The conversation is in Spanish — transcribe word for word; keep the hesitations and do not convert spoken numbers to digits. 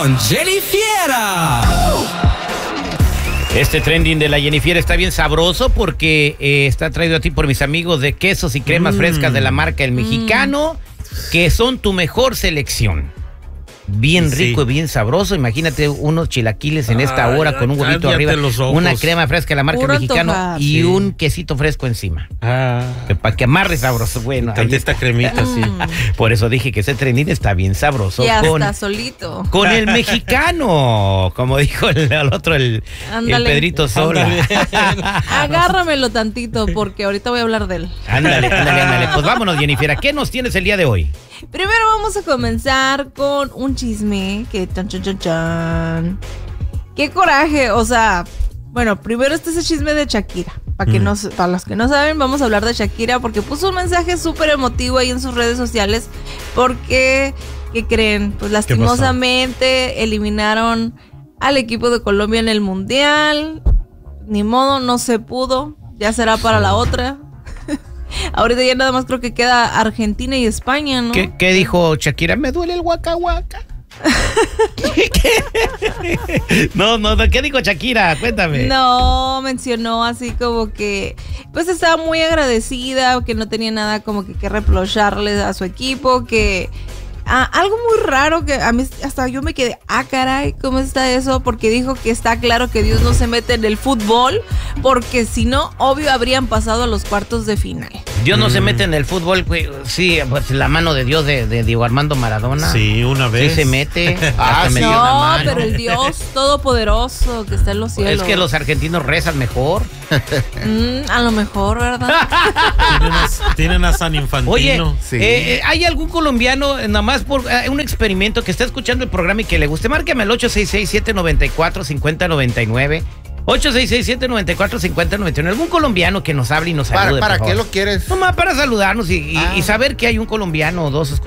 con Jennifiera. Este trending de la Jennifiera está bien sabroso porque eh, está traído a ti por mis amigos de quesos y cremas mm. frescas de la marca El Mexicano, mm. que son tu mejor selección. Bien rico sí. y bien sabroso. Imagínate unos chilaquiles en esta hora ah, con un huevito arriba, una crema fresca de la marca El Mexicano antojar. y sí. un quesito fresco encima. Ah. Para que amarre sabroso. Bueno, ahí esta cremita, sí. Por eso dije que ese trending está bien sabroso. Ya con, está solito. Con El Mexicano, como dijo el, el otro, el, el Pedrito Sola. Agárramelo tantito porque ahorita voy a hablar de él. Ándale, ándale, ándale. Pues vámonos, Jennifiera. ¿Qué nos tienes el día de hoy? Primero vamos a comenzar con un chisme que chan, chan, chan, chan. Qué coraje, o sea, bueno, primero este es el chisme de Shakira. Para que mm. no, para los que no saben, vamos a hablar de Shakira porque puso un mensaje súper emotivo ahí en sus redes sociales porque, ¿qué creen? Pues lastimosamente eliminaron al equipo de Colombia en el Mundial. Ni modo, no se pudo. Ya será para la otra. Ahorita ya nada más creo que queda Argentina y España, ¿no? ¿Qué, qué dijo Shakira? Me duele el guaca guaca. ¿Qué, qué? No, no, ¿qué dijo Shakira? Cuéntame. No, mencionó así como que pues estaba muy agradecida, que no tenía nada como que, que reprocharle a su equipo, que ah, algo muy raro que a mí hasta yo me quedé, ah caray, ¿cómo está eso? Porque dijo que está claro que Dios no se mete en el fútbol, porque si no, obvio habrían pasado a los cuartos de final. Dios no mm. se mete en el fútbol, güey. Sí, pues la mano de Dios de, de Diego Armando Maradona. Sí, una vez. Sí se mete. ah, sí. No, pero el Dios todopoderoso que está en los cielos. Es que los argentinos rezan mejor. mm, a lo mejor, ¿verdad? tienen, a, tienen a San Infantino. Oye, sí. eh, ¿hay algún colombiano, nada más por eh, un experimento, que está escuchando el programa y que le guste? Márqueme al ocho seis seis, siete nueve cuatro, cinco cero nueve nueve. ocho seis seis, siete nueve cuatro, cinco cero nueve nueve. Algún colombiano que nos hable y nos salude. ¿Para, para qué lo quieres? Nomás para saludarnos y, y, ah. y saber que hay un colombiano o dos